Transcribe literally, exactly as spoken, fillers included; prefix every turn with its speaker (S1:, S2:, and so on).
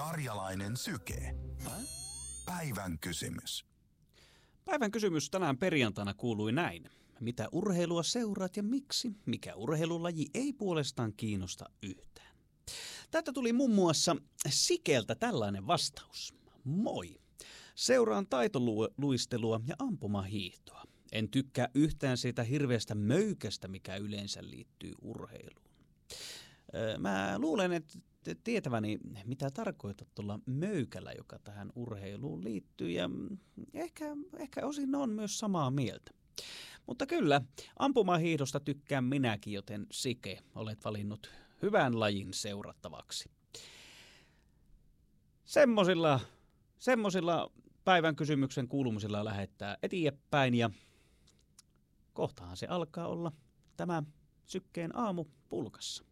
S1: Karjalainen Syke. Päivän kysymys.
S2: Päivän kysymys tänään perjantaina kuului näin. Mitä urheilua seuraat ja miksi? Mikä urheilulaji ei puolestaan kiinnosta yhtään? Täältä tuli muun muassa Sikeltä tällainen vastaus. Moi! Seuraan taitoluistelua ja ampumahiihtoa. En tykkää yhtään siitä hirveästä möykästä, mikä yleensä liittyy urheiluun. Mä luulen, että tietäväni, mitä tarkoitat tuolla möykällä, joka tähän urheiluun liittyy, ja ehkä, ehkä osin on myös samaa mieltä. Mutta kyllä, ampumahiihdosta tykkään minäkin, joten Sike, olet valinnut hyvän lajin seurattavaksi. Semmosilla, semmosilla päivän kysymyksen kuulumisilla lähettää eteenpäin, ja kohtahan se alkaa olla tämä Sykkeen aamu pulkassa.